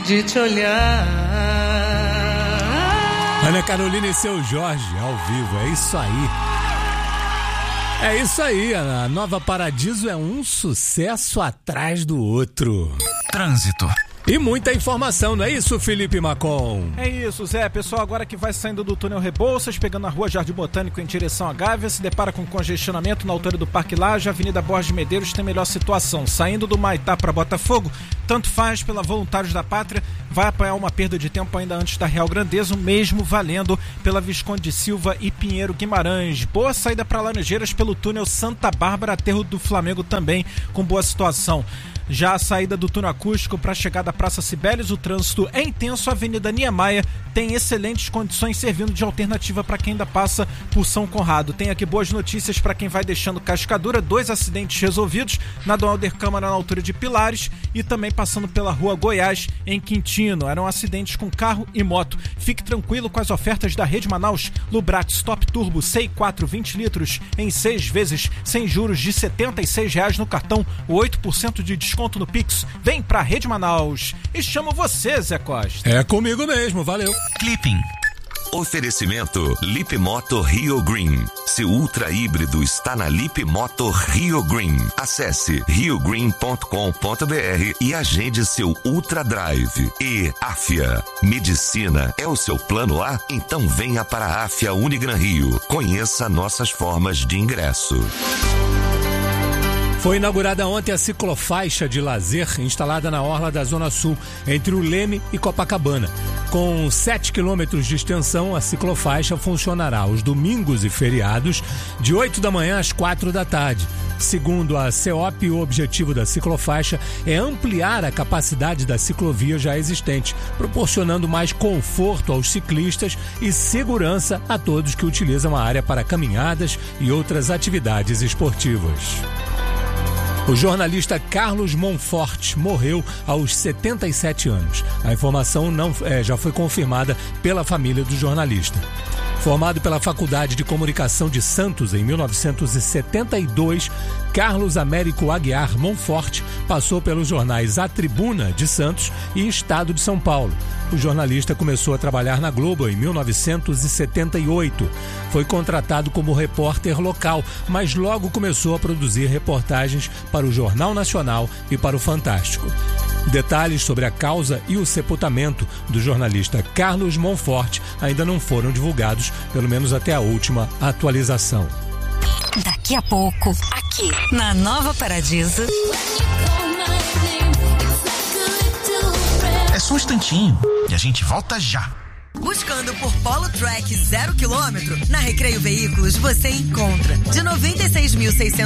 de te olhar. Ana Carolina e Seu Jorge, ao vivo, é isso aí. É isso aí, a Nova Paradiso é um sucesso atrás do outro. Trânsito. E muita informação, não é isso, Felipe Macon? É isso, Zé. Pessoal, agora que vai saindo do túnel Rebouças, pegando a rua Jardim Botânico em direção a Gávea, se depara com congestionamento na altura do Parque Laje, Avenida Borges de Medeiros tem melhor situação. Saindo do Maitá para Botafogo, tanto faz pela Voluntários da Pátria, vai apanhar uma perda de tempo ainda antes da Real Grandeza, mesmo valendo pela Visconde de Silva e Pinheiro Guimarães. Boa saída para Laranjeiras pelo túnel Santa Bárbara, aterro do Flamengo também com boa situação. Já a saída do túnel acústico para a chegada à Praça Cibeles, o trânsito é intenso. A Avenida Niemeyer tem excelentes condições, servindo de alternativa para quem ainda passa por São Conrado. Tem aqui boas notícias para quem vai deixando Cascadura, 2 acidentes resolvidos na Dom Helder Câmara na altura de Pilares e também passando pela Rua Goiás em Quintino. Eram acidentes com carro e moto. Fique tranquilo com as ofertas da Rede Manaus. Lubrax Top Turbo C4 20 litros em 6 vezes sem juros de R$ 76 no cartão, 8% de desconto no Pix. Vem pra Rede Manaus. E chamo você, Zé Costa. É comigo mesmo, valeu. Clipping. Oferecimento Lip Moto Rio Green. Seu ultra híbrido está na Lip Moto Rio Green. Acesse riogreen.com.br e agende seu Ultra Drive. E Afia. Medicina é o seu plano A? Então venha para a Afia Unigran Rio. Conheça nossas formas de ingresso. Foi inaugurada ontem a ciclofaixa de lazer instalada na orla da Zona Sul, entre o Leme e Copacabana. Com 7 quilômetros de extensão, a ciclofaixa funcionará aos domingos e feriados, de 8 da manhã às 4 da tarde. Segundo a CEOP, o objetivo da ciclofaixa é ampliar a capacidade da ciclovia já existente, proporcionando mais conforto aos ciclistas e segurança a todos que utilizam a área para caminhadas e outras atividades esportivas. O jornalista Carlos Monforte morreu aos 77 anos. A informação já foi confirmada pela família do jornalista. Formado pela Faculdade de Comunicação de Santos em 1972, Carlos Américo Aguiar Monforte passou pelos jornais A Tribuna de Santos e Estado de São Paulo. O jornalista começou a trabalhar na Globo em 1978. Foi contratado como repórter local, mas logo começou a produzir reportagens para o Jornal Nacional e para o Fantástico. Detalhes sobre a causa e o sepultamento do jornalista Carlos Monforte ainda não foram divulgados, pelo menos até a última atualização. Daqui a pouco, aqui na Nova Paradiso. É só um instantinho e a gente volta já. Buscando por Polo Track 0 km, na Recreio Veículos você encontra de 96.600